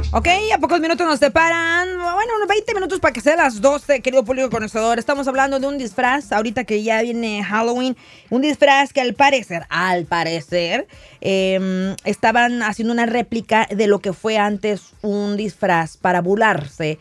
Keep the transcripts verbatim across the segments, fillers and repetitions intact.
Ok, a pocos minutos nos separan, bueno, unos veinte minutos para que sea las doce, querido público conocedor. Estamos hablando de un disfraz, ahorita que ya viene Halloween, un disfraz que al parecer, al parecer, eh, estaban haciendo una réplica de lo que fue antes un disfraz para burlarse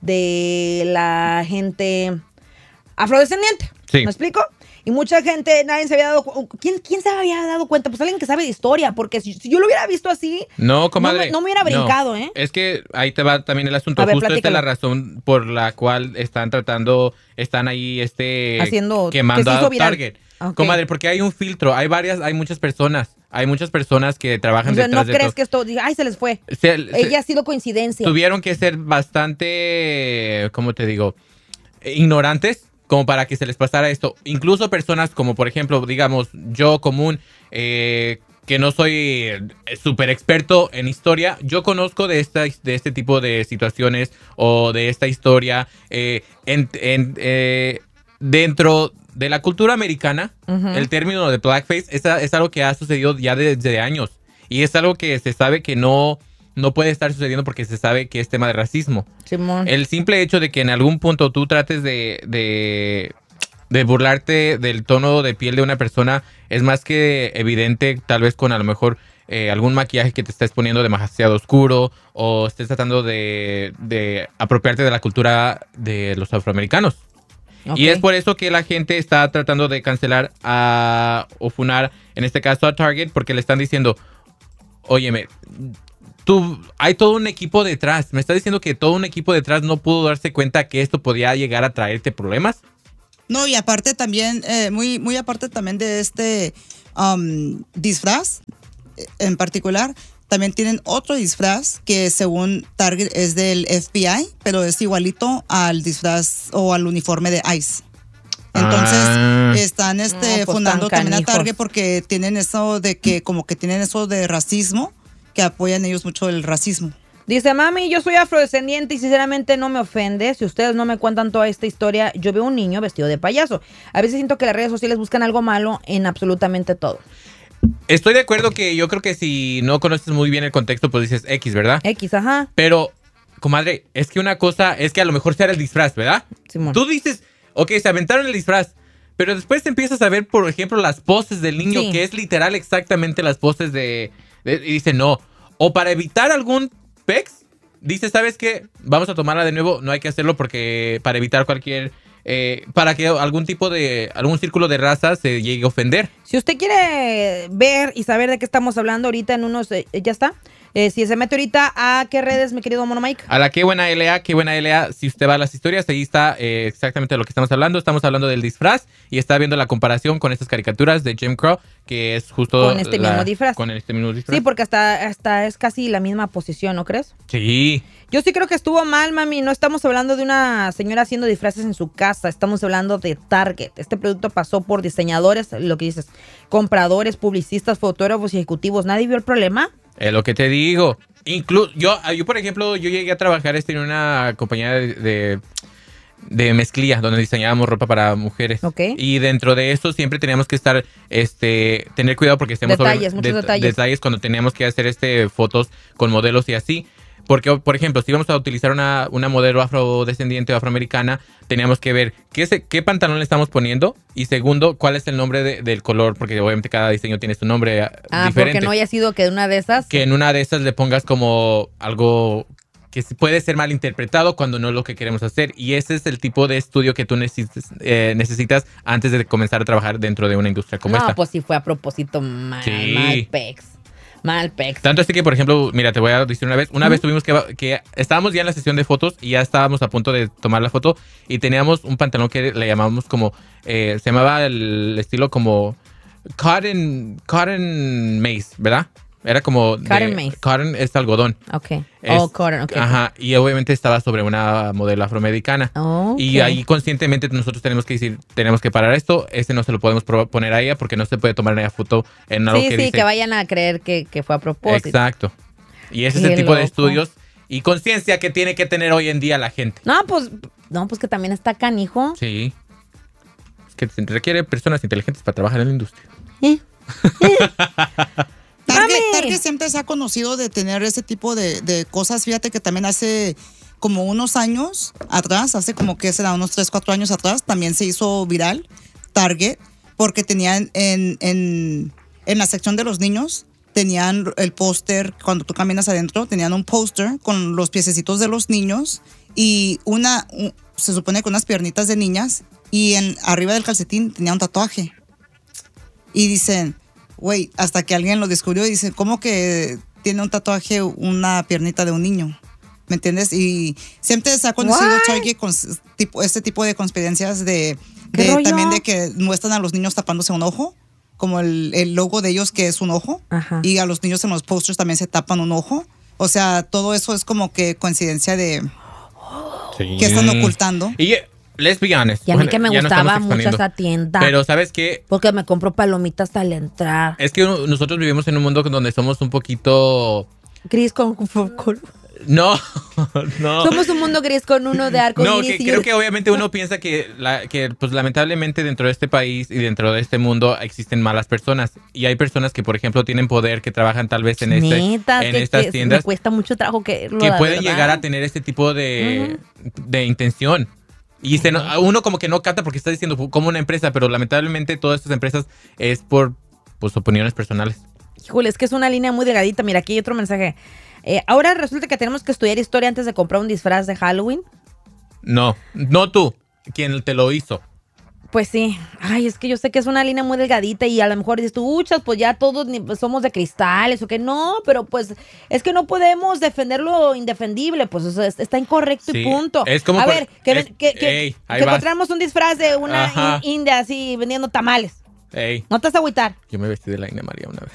de la gente afrodescendiente. Sí. ¿Me explico? Y mucha gente, nadie se había dado cuenta. ¿Quién, ¿Quién se había dado cuenta? Pues alguien que sabe de historia, porque si, si yo lo hubiera visto así, no, comadre, no, me, no me hubiera brincado, no. ¿eh? Es que ahí te va también el asunto. A ver, Justo esta es platícalo. la razón por la cual están tratando, están ahí este Haciendo, quemando que se hizo a viral. Target. Okay. Comadre, porque hay un filtro, hay varias, hay muchas personas, hay muchas personas que trabajan O sea, detrás no de crees todo. que esto, diga, ay, se les fue. Se- se- Ella ha sido coincidencia. Tuvieron que ser bastante, ¿cómo te digo? Ignorantes como para que se les pasara esto. Incluso personas como, por ejemplo, digamos, yo común, eh, que no soy súper experto en historia, yo conozco de, esta, de este tipo de situaciones o de esta historia eh, en, en, eh, dentro de la cultura americana. Uh-huh. El término de blackface es, es algo que ha sucedido ya desde años y es algo que se sabe que no... no puede estar sucediendo porque se sabe que es tema de racismo. Simón. El simple hecho de que en algún punto tú trates de, de, de burlarte del tono de piel de una persona es más que evidente, tal vez con a lo mejor eh, algún maquillaje que te estés poniendo demasiado oscuro o estés tratando de, de apropiarte de la cultura de los afroamericanos. Okay. Y es por eso que la gente está tratando de cancelar a, o funar, en este caso a Target, porque le están diciendo, óyeme, Tú, hay todo un equipo detrás. ¿Me estás diciendo que todo un equipo detrás no pudo darse cuenta que esto podía llegar a traerte problemas? No, y aparte también, eh, muy, muy aparte también de este um, disfraz en particular, también tienen otro disfraz que según Target es del F B I, pero es igualito al disfraz o al uniforme de ICE. Entonces ah. están este, no, pues fundando también a Target porque tienen eso de que como que tienen eso de racismo, que apoyan ellos mucho el racismo. Dice, mami, yo soy afrodescendiente y sinceramente no me ofende. Si ustedes no me cuentan toda esta historia, yo veo un niño vestido de payaso. A veces siento que las redes sociales buscan algo malo en absolutamente todo. Estoy de acuerdo que yo creo que si no conoces muy bien el contexto, pues dices X, ¿verdad? X, ajá. Pero, comadre, es que una cosa es que a lo mejor sea el disfraz, ¿verdad? Simón. Tú dices, ok, se aventaron el disfraz, pero después empiezas a ver, por ejemplo, las poses del niño, sí. que es literal exactamente las poses de... Y dice, no. O para evitar algún pex, dice, ¿sabes qué? Vamos a tomarla de nuevo. No hay que hacerlo porque para evitar cualquier... Eh, para que algún tipo de... algún círculo de raza se llegue a ofender. Si usted quiere ver y saber de qué estamos hablando ahorita en unos... Eh, ya está. Eh, si se mete ahorita a qué redes, mi querido Mono Mike. A la Qué Buena L A, Qué Buena L A. Si usted va a las historias, ahí está eh, exactamente de lo que estamos hablando. Estamos hablando del disfraz y está viendo la comparación con estas caricaturas de Jim Crow, que es justo... Con este la, mismo disfraz. Con este mismo disfraz. Sí, porque hasta, hasta es casi la misma posición, ¿no crees? Sí. Yo sí creo que estuvo mal, mami. No estamos hablando de una señora haciendo disfraces en su casa. Estamos hablando de Target. Este producto pasó por diseñadores, lo que dices, compradores, publicistas, fotógrafos y ejecutivos. ¿Nadie vio el problema? Es lo que te digo. Incluso yo, yo, por ejemplo, yo llegué a trabajar este, en una compañía de, de, de mezclilla donde diseñábamos ropa para mujeres. Okay. Y dentro de eso siempre teníamos que estar, este, tener cuidado porque estemos detalles, sobre, muchos de, detalles. detalles cuando teníamos que hacer este fotos con modelos y así. Porque, por ejemplo, si íbamos a utilizar una, una modelo afrodescendiente o afroamericana, teníamos que ver qué, se, qué pantalón le estamos poniendo y segundo, cuál es el nombre de, del color, porque obviamente cada diseño tiene su nombre ah, diferente. Porque no haya sido que en una de esas... Que en una de esas le pongas como algo que puede ser malinterpretado cuando no es lo que queremos hacer. Y ese es el tipo de estudio que tú necesitas, eh, necesitas antes de comenzar a trabajar dentro de una industria como no, esta. No, pues sí fue a propósito mal, sí. mal pex. Mal pex. Tanto así que, por ejemplo, mira, te voy a decir una vez. Una uh-huh. vez tuvimos que, que... Estábamos ya en la sesión de fotos y ya estábamos a punto de tomar la foto. Y teníamos un pantalón que le llamábamos como... Eh, se llamaba el estilo como... Cotton... Cotton Maze, ¿verdad? Era como... Cotton Maze. Cotton es algodón. Ok. Es, oh, cotton, ok. Ajá. Y obviamente estaba sobre una modelo afroamericana. Oh, okay. Y ahí conscientemente nosotros tenemos que decir, tenemos que parar esto. Este no se lo podemos poner a ella porque no se puede tomar una foto en algo sí, que sí, dice... que vayan a creer que, que fue a propósito. Exacto. Y ese Qué es el tipo loco. de estudios y conciencia que tiene que tener hoy en día la gente. No, pues, no, pues que también está canijo. Sí. Es que se requiere personas inteligentes para trabajar en la industria. ¿Eh? ¿Eh? Target, Target siempre se ha conocido de tener ese tipo de, de cosas. Fíjate que también hace como unos años atrás, hace como que será unos tres, cuatro años atrás, también se hizo viral Target porque tenían en, en, en la sección de los niños, tenían el póster, cuando tú caminas adentro, tenían un póster con los piececitos de los niños y una, un, se supone con unas piernitas de niñas y en arriba del calcetín tenía un tatuaje. Y dicen, güey, hasta que alguien lo descubrió y dice, ¿cómo que tiene un tatuaje una piernita de un niño? ¿Me entiendes? Y siempre se ha conocido Target con tipo, este tipo de conspirancias de, de también de que muestran a los niños tapándose un ojo, como el, el logo de ellos que es un ojo. Ajá. Y a los niños en los posters también se tapan un ojo. O sea, todo eso es como que coincidencia de sí. que están ocultando. Y let's be honest. Y a mí bueno, que me gustaba mucho esa tienda. Pero ¿sabes qué? Porque me compro palomitas al entrar. Es que nosotros vivimos en un mundo donde somos un poquito... Gris con... con No, no. Somos un mundo gris con uno de arco No, iris que y creo yo... que obviamente uno piensa que, la, que pues lamentablemente dentro de este país y dentro de este mundo existen malas personas. Y hay personas que, por ejemplo, tienen poder, que trabajan tal vez en, este, Neta, en que, estas que tiendas. Me cuesta mucho trabajo que lo Que pueden llegar a tener este tipo de, uh-huh. de intención. Y se no, uno como que no capta porque está diciendo como una empresa, pero lamentablemente todas estas empresas es por pues, opiniones personales. Híjole, es que es una línea muy delgadita. Mira, aquí hay otro mensaje. Eh, ahora resulta que tenemos que estudiar historia antes de comprar un disfraz de Halloween. No, no tú, quien te lo hizo. Pues sí. Ay, es que yo sé que es una línea muy delgadita y a lo mejor dices tú, uchas, pues ya todos somos de cristales o que no, pero pues es que no podemos defender lo indefendible, pues eso está incorrecto sí, y punto. Es como a por, ver, que, es, que, que, ey, que encontramos un disfraz de una in, india así vendiendo tamales. Ey. No te vas a agüitar. Yo me vestí de la India María una vez.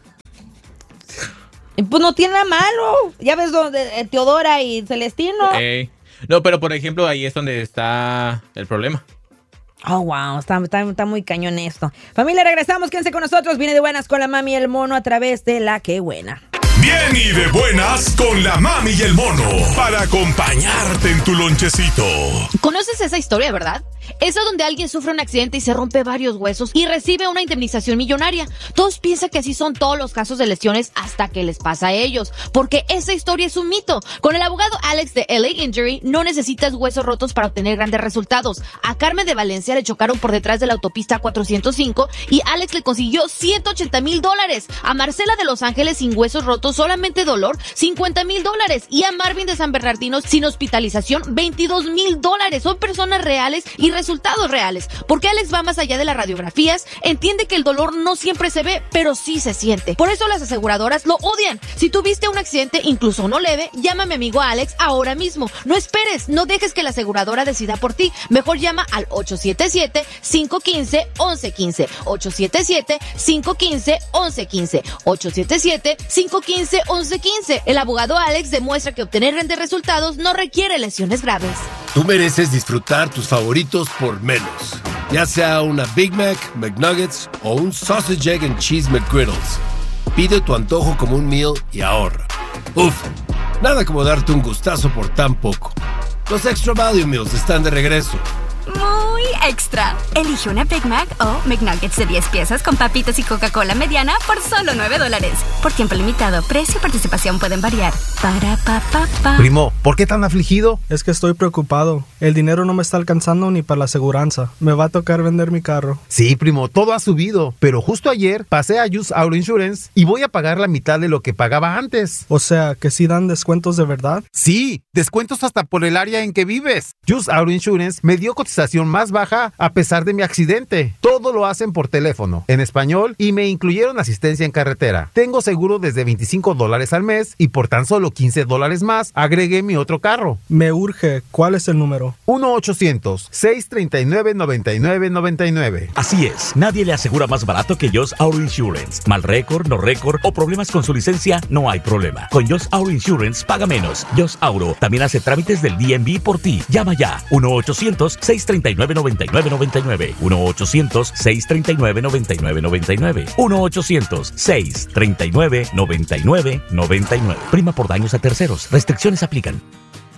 Pues no tiene nada malo. Ya ves donde eh, Teodora y Celestino. Ey. No, pero por ejemplo, ahí es donde está el problema. Oh, wow, está, está, está muy cañón esto. Familia, regresamos, quédense con nosotros. Viene de buenas con la mami y el mono a través de La Qué Buena. Bien y de buenas con la mami y el mono para acompañarte en tu lonchecito. ¿Conoces esa historia, verdad? Esa donde alguien sufre un accidente y se rompe varios huesos y recibe una indemnización millonaria. Todos piensan que así son todos los casos de lesiones hasta que les pasa a ellos, porque esa historia es un mito. Con el abogado Alex de L A Injury no necesitas huesos rotos para obtener grandes resultados. A Carmen de Valencia le chocaron por detrás de la autopista cuatrocientos cinco y Alex le consiguió ciento ochenta mil dólares. A Marcela de Los Ángeles sin huesos rotos, solamente dolor, cincuenta mil dólares. Y a Marvin de San Bernardino sin hospitalización, veintidós mil dólares. Son personas reales y resultados reales. Porque Alex va más allá de las radiografías, entiende que el dolor no siempre se ve, pero sí se siente. Por eso las aseguradoras lo odian. Si tuviste un accidente, incluso uno leve, llama a mi amigo Alex ahora mismo. No esperes, no dejes que la aseguradora decida por ti. Mejor llama al ocho siete siete, cinco uno cinco, once quince. ocho siete siete, cinco uno cinco, once quince. ocho siete siete, cinco uno cinco, once quince. El abogado Alex demuestra que obtener grandes resultados no requiere lesiones graves. Tú mereces disfrutar tus favoritos por menos. Ya sea una Big Mac, McNuggets o un Sausage, Egg and Cheese McGriddles. Pide tu antojo como un meal y ahorra. Uf, nada como darte un gustazo por tan poco. Los Extra Value Meals están de regreso. Muy extra. Elige una Big Mac o McNuggets de diez piezas con papitas y Coca-Cola mediana por solo nueve dólares. Por tiempo limitado, precio y participación pueden variar. Para pa pa pa. Primo, ¿por qué tan afligido? Es que estoy preocupado. El dinero no me está alcanzando ni para la aseguranza. Me va a tocar vender mi carro. Sí, primo, todo ha subido. Pero justo ayer pasé a Just Auto Insurance y voy a pagar la mitad de lo que pagaba antes. O sea, ¿que sí dan descuentos de verdad? Sí, descuentos hasta por el área en que vives. Just Auto Insurance me dio cotización más baja a pesar de mi accidente. Todo lo hacen por teléfono, en español, y me incluyeron asistencia en carretera. Tengo seguro desde veinticinco dólares al mes y por tan solo quince dólares más agregué mi otro carro. Me urge. ¿Cuál es el número? uno ochocientos, seiscientos treinta y nueve, noventa y nueve noventa y nueve. Así es, nadie le asegura más barato que Just Auto Insurance. Mal récord, no récord o problemas con su licencia, no hay problema. Con Just Auto Insurance paga menos. Just Auto también hace trámites del D M V por ti. Llama ya. uno ochocientos, seiscientos treinta y nueve, noventa y nueve noventa y nueve. uno ochocientos, seiscientos treinta y nueve, noventa y nueve noventa y nueve. uno ochocientos, seiscientos treinta y nueve, noventa y nueve noventa y nueve. Prima por daños a terceros. Restricciones aplican.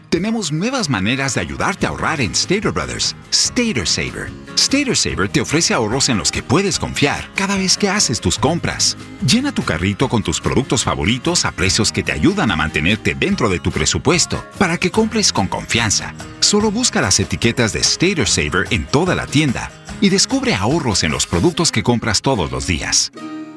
Tenemos nuevas maneras de ayudarte a ahorrar en Stater Brothers. Stater Saver. Stater Saver te ofrece ahorros en los que puedes confiar cada vez que haces tus compras. Llena tu carrito con tus productos favoritos a precios que te ayudan a mantenerte dentro de tu presupuesto para que compres con confianza. Solo busca las etiquetas de Stater Saver en toda la tienda y descubre ahorros en los productos que compras todos los días.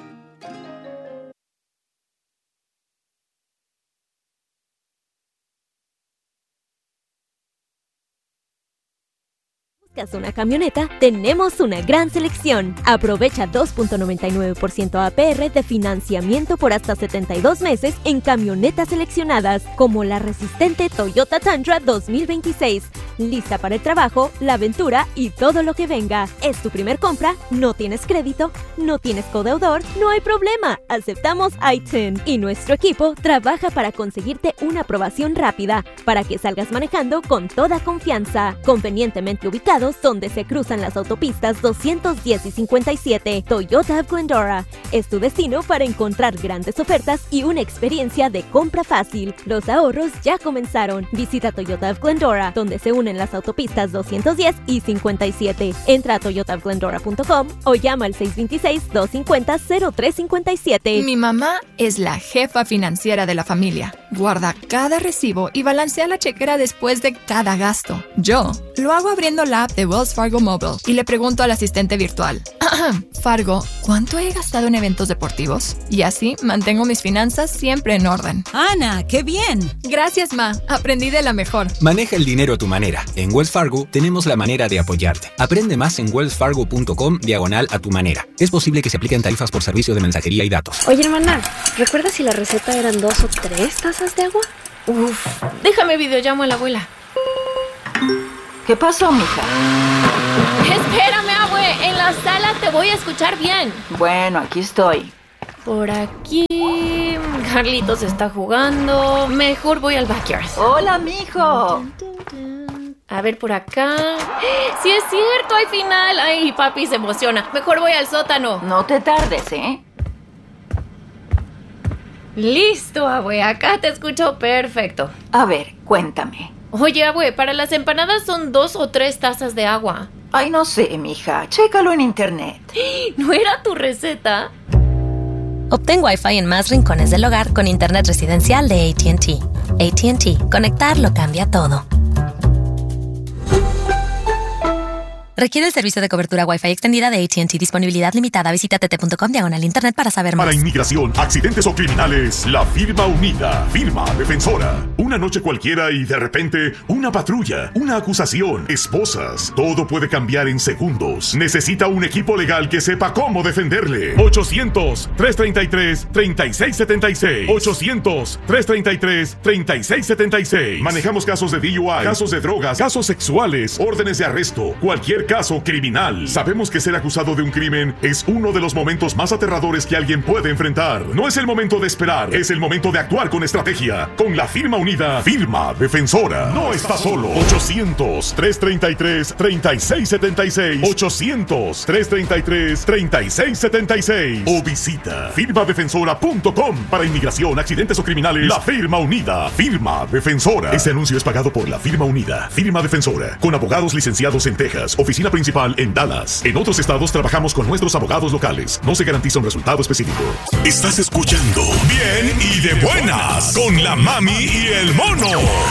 ¿Buscas una camioneta? Tenemos una gran selección. Aprovecha dos punto noventa y nueve por ciento A P R de financiamiento por hasta setenta y dos meses en camionetas seleccionadas, como la resistente Toyota Tundra dos mil veintiséis. Lista para el trabajo, la aventura y todo lo que venga. ¿Es tu primer compra? ¿No tienes crédito? ¿No tienes codeudor? No hay problema. Aceptamos I T I N y nuestro equipo trabaja para conseguirte una aprobación rápida para que salgas manejando con toda confianza. Convenientemente ubicado donde se cruzan las autopistas doscientos diez y cincuenta y siete. Toyota of Glendora es tu destino para encontrar grandes ofertas y una experiencia de compra fácil. Los ahorros ya comenzaron. Visita Toyota of Glendora, donde se unen las autopistas doscientos diez y cincuenta y siete. Entra a toyota of glendora punto com o llama al seis dos seis, dos cinco cero, cero tres cinco siete. Mi mamá es la jefa financiera de la familia. Guarda cada recibo y balancea la chequera después de cada gasto. Yo lo hago abriendo la app de Wells Fargo Mobile y le pregunto al asistente virtual: Fargo, ¿cuánto he gastado en eventos deportivos? Y así mantengo mis finanzas siempre en orden. ¡Ana, qué bien! Gracias, Ma. Aprendí de la mejor. Maneja el dinero a tu manera. En Wells Fargo tenemos la manera de apoyarte. Aprende más en wells fargo punto com diagonal a tu manera. Es posible que se apliquen tarifas por servicio de mensajería y datos. Oye, hermana, ¿recuerdas si la receta eran dos o tres tazas de agua? Uf, déjame videollamo a la abuela. ¿Qué pasó, mija? Espérame, abue. En la sala te voy a escuchar bien. Bueno, aquí estoy. Por aquí... Carlitos está jugando. Mejor voy al backyard. Hola, mijo. A ver, por acá... ¡Sí es cierto! ¡Hay final! ¡Ay, papi se emociona! Mejor voy al sótano. No te tardes, ¿eh? Listo, abue. Acá te escucho perfecto. A ver, cuéntame. Oye, abue, para las empanadas son dos o tres tazas de agua. Ay, no sé, mija. Chécalo en internet. ¿No era tu receta? Obtén Wi-Fi en más rincones del hogar con internet residencial de A T and T. A T and T. Conectar lo cambia todo. Requiere el servicio de cobertura Wi-Fi extendida de A T and T. Disponibilidad limitada. Visita t t punto com diagonal internet para saber más. Para inmigración, accidentes o criminales, la firma unida. Firma defensora. Una noche cualquiera y de repente una patrulla, una acusación, esposas. Todo puede cambiar en segundos. Necesita un equipo legal que sepa cómo defenderle. ochocientos, trescientos treinta y tres, treinta y seis setenta y seis. ochocientos, trescientos treinta y tres, treinta y seis setenta y seis. Manejamos casos de D U I, casos de drogas, casos sexuales, órdenes de arresto, cualquier caso criminal. Sabemos que ser acusado de un crimen es uno de los momentos más aterradores que alguien puede enfrentar. No es el momento de esperar, es el momento de actuar con estrategia. Con la firma unida, Firma Defensora. No está solo. ochocientos, trescientos treinta y tres, treinta y seis setenta y seis. ochocientos, trescientos treinta y tres, treinta y seis setenta y seis. O visita firma defensora punto com. Para inmigración, accidentes o criminales, la firma unida. Firma Defensora. Este anuncio es pagado por la firma unida. Firma Defensora. Con abogados licenciados en Texas. Oficina principal en Dallas. En otros estados trabajamos con nuestros abogados locales. No se garantiza un resultado específico. Estás escuchando Bien y de Buenas con la Mami y el Mono.